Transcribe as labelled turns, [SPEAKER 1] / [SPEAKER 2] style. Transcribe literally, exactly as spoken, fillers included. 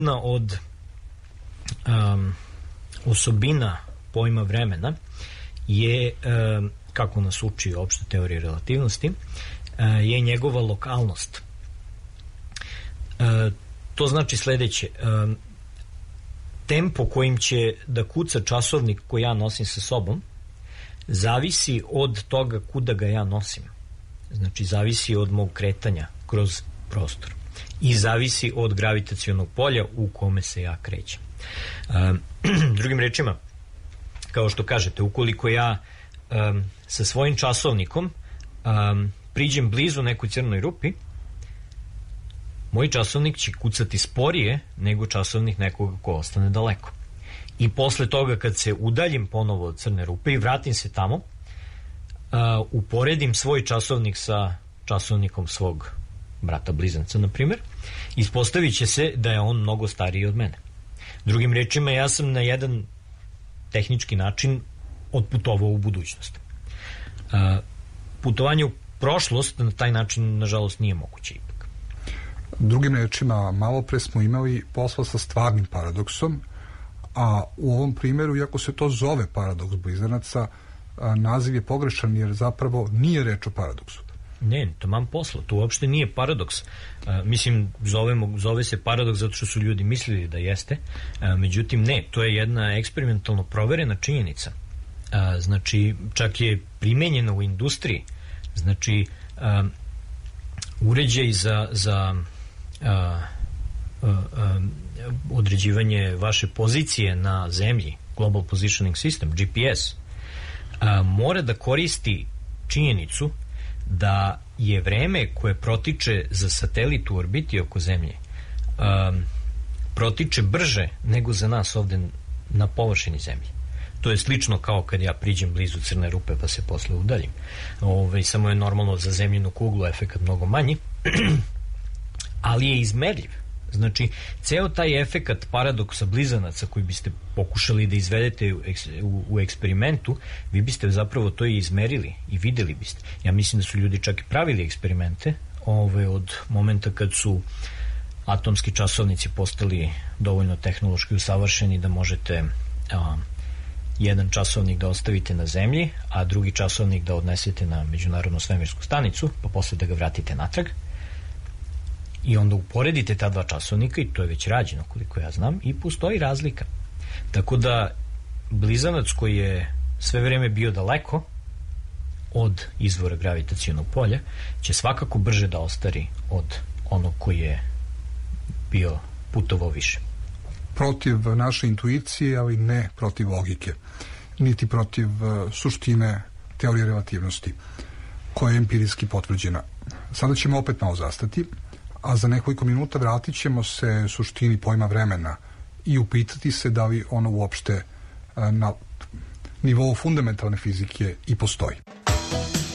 [SPEAKER 1] Jedna od um, osobina pojma vremena je, um, kako nas uči opšta teorija relativnosti, uh, je njegova lokalnost. Uh, to znači sledeće. Um, tempo kojim će da kuca časovnik koji ja nosim sa sobom zavisi od toga kuda ga ja nosim. Znači, zavisi od mog kretanja kroz prostor i zavisi od gravitacionog polja u kome se ja krećem. Um, drugim rečima, kao što kažete, ukoliko ja um, sa svojim časovnikom um, priđem blizu nekoj crnoj rupi, moj časovnik će kucati sporije nego časovnik nekoga ko ostane daleko. I posle toga, kad se udaljim ponovo od crne rupe i vratim se tamo, uh, uporedim svoj časovnik sa časovnikom svog brata blizanca, na primjer, ispostavit će se da je on mnogo stariji od mene. Drugim rečima, ja sam na jedan tehnički način odputovao u budućnost. Uh, putovanje u prošlost na taj način, nažalost, nije moguće ipak.
[SPEAKER 2] Drugim rečima, malo pre smo imali posla sa stvarnim paradoksom, a u ovom primjeru, iako se to zove paradoks blizanaca, naziv je pogrešan jer zapravo nije reč o paradoksu.
[SPEAKER 1] Ne, to mam posla, to uopšte nije paradoks. A, mislim, zovemo, zove se paradoks zato što su ljudi mislili da jeste, a, međutim ne, to je jedna eksperimentalno proverena činjenica. A, znači, čak je primenjena u industriji. Znači, a, uređaj za, za a, a, a, određivanje vaše pozicije na zemlji, Global Positioning System, G P S, a, mora da koristi činjenicu da je vreme koje protiče za satelit u orbiti oko zemlje um, protiče brže nego za nas ovde na površini zemlje. To je slično kao kad ja priđem blizu crne rupe pa se posle udaljim. Ove, samo je normalno za zemljinu kuglu efekat mnogo manji, ali je izmerljiv. Znači, ceo taj efekat paradoksa blizanaca koji biste pokušali da izvedete u, u, u eksperimentu, vi biste zapravo to i izmerili i videli biste. Ja mislim da su ljudi čak i pravili eksperimente ove, od momenta kad su atomski časovnici postali dovoljno tehnološki usavršeni da možete a, jedan časovnik da ostavite na zemlji, a drugi časovnik da odnesete na međunarodnu svemirsku stanicu, pa posle da ga vratite natrag. I onda uporedite ta dva časovnika, i to je već rađeno koliko ja znam, i postoji razlika. Tako da blizanac koji je sve vreme bio daleko od izvora gravitacionog polja će svakako brže da ostari od onog koji je bio putovao više.
[SPEAKER 2] Protiv naše intuicije, ali ne protiv logike, niti protiv uh, suštine teorije relativnosti koja je empirijski potvrđena. Sada ćemo opet malo zastati, a za nekoliko minuta vratit ćemo se suštini pojma vremena i upitati se da li ono uopšte na nivou fundamentalne fizike i postoji.